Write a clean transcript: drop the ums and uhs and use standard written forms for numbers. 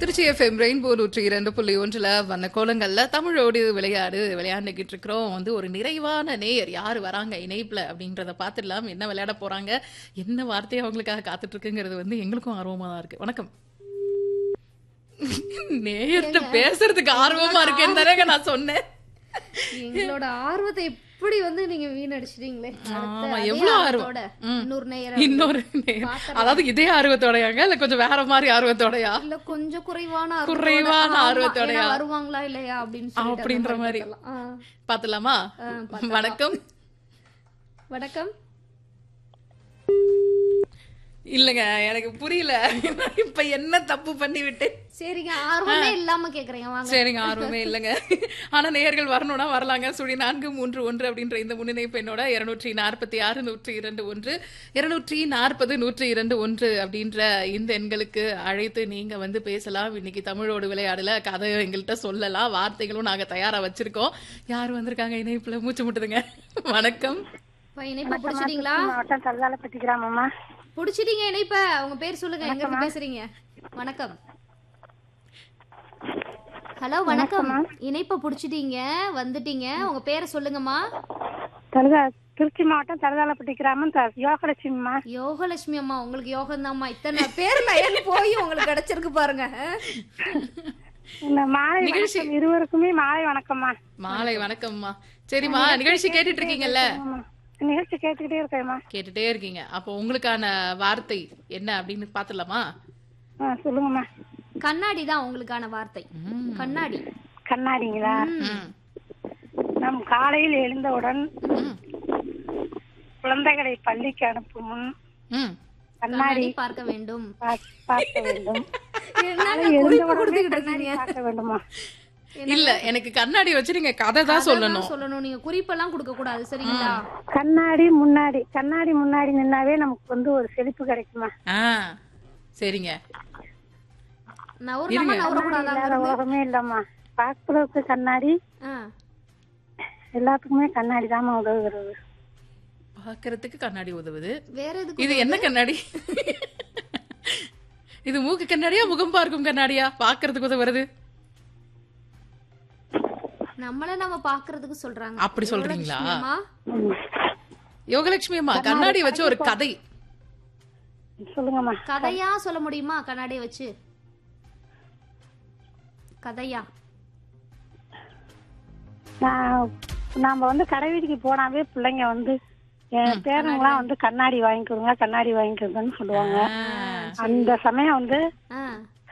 Trichy FM rainbow 102.1 வண்ணக்கோலங்கள்ல தமிழோடு விளையாண்டுகிட்டு இருக்கிறோம். ஒரு நிறைவான நேயர் யாரு வராங்க இணைப்புல அப்படின்றத பாத்துடலாம். என்ன விளையாட போறாங்க, என்ன வார்த்தை அவங்களுக்காக காத்துட்டு இருக்குங்கிறது எங்களுக்கும் ஆர்வமா தான் இருக்கு. வணக்கம். நேயர்கிட்ட பேசுறதுக்கு ஆர்வமா இருக்கேன்னு தானேங்க நான் சொன்னேன். எங்களோட ஆர்வத்தை எப்படி நீங்க வீணடிச்சிட்டீங்களே. எவ்வளவு ஆர்வம். இன்னொரு நேயர் அதாவது இதே ஆர்வத்தோடயாங்க இல்ல கொஞ்சம் வேற மாதிரி ஆர்வத்தோடயா இல்ல கொஞ்சம் குறைவான ஆர்வத்தோடயா வருவாங்களா இல்லையா அப்படின்ற மாதிரி பாத்துலாமா. வணக்கம். வணக்கம். இல்லங்க எனக்கு புரியல, இப்ப என்ன தப்பு பண்ணி விட்டேன். சரிங்க, ஆர்வமே இல்லாம கேக்குறீங்க. சரிங்க, ஆர்வமே இல்லங்க. ஆனா நேயர்கள் வரணும்னா வரலாங்க. சுழி 431 அப்படின்ற இந்த முன்னிணைப்பு என்னோட 246 102 240 102 அப்படின்ற இந்த எண்களுக்கு அழைத்து நீங்க பேசலாம். இன்னைக்கு தமிழோடு விளையாடல கதை எங்கள்கிட்ட சொல்லலாம், வார்த்தைகளும் நாங்க தயாரா வச்சிருக்கோம். யாரு வந்திருக்காங்க இணைப்புல? மூச்சு முட்டுதுங்க. வணக்கம். இணைப்பு புடிச்சிட்டீங்களா? புடிச்சிட்டீங்க இணைப்ப. உங்க பேர் சொல்லுங்க, எங்க இருந்து பேசுறீங்க? வணக்கம். ஹலோ வணக்கம். இணைப்ப புடிச்சிட்டீங்க, வந்துட்டீங்க. உங்க பேரை சொல்லுங்கம்மா. திருச்சி மாவட்டம் தலதாலப்பட்டி கிராமம் யோகலட்சுமிமா. யோகலட்சுமி அம்மா, உங்களுக்கு யோகம் தான்மா. இத்தனை பேர் லைன் போய் உங்களுக்கு கிடைச்சிருக்கு பாருங்க. நிகழ்ச்சி இருவருக்குமே மாலை வணக்கம்மா. மாலை வணக்கம்மா. சரிம்மா, நிகழ்ச்சி கேட்டுட்டு இருக்கீங்கல்ல? நிகழ்ச்சி கேட்டுக்கிட்டே இருக்கேம்மா. கேட்டுட்டே இருக்கீங்க. அப்போ உங்களுக்கான வார்த்தை என்ன அப்படின்னு பாத்துலாமா? சொல்லுங்கம்மா. கண்ணாடி தான் உங்களுக்கான வார்த்தை. கண்ணாடி. கண்ணாடிங்களா? நம் காலையில் எழுந்தவுடன் குழந்தைகளை பள்ளிக்கு அனுப்பும் முன் கண்ணாடி பார்க்க வேண்டும். பார்க்க வேண்டும். பார்க்க வேண்டுமா? இல்ல, எனக்கு கண்ணாடி வச்சு நீங்க கதை தான் சொல்லணும். நீங்க குறிப்பெல்லாம் கொடுக்க கூடாது, சரிங்களா? கண்ணாடி முன்னாடி நின்னாவே நமக்கு ஒரு செழிப்பு கிடைக்குமா? சரிங்க. உலகமே இல்லம்மா. பாக்குறதுக்கு கண்ணாடி, எல்லாத்துக்குமே கண்ணாடி தான் உதவுகிறது. பாக்குறதுக்கு கண்ணாடி உதவுது. வேற இது என்ன கண்ணாடி? இது மூக்கு கண்ணாடியா முகம் பார்க்கும் கண்ணாடியா பாக்குறதுக்கு உதவுறது? நம்ம பாக்குறதுக்கு சொல்றாங்க. அப்படி சொல்றீங்களா? யோகலட்சுமி அம்மா, கண்ணாடி வச்சு ஒரு கதை சொல்லுங்கம்மா. கதையா சொல்ல முடியுமா? கண்ணாடியை வச்சு கதையா? நாம கடை வீட்டுக்கு போனாவே பிள்ளைங்க பேரங்கெல்லாம் கண்ணாடி வாங்கிக்கோங்க கண்ணாடி வாங்கிக்கோங்கன்னு சொல்லுவாங்க. அந்த சமயம்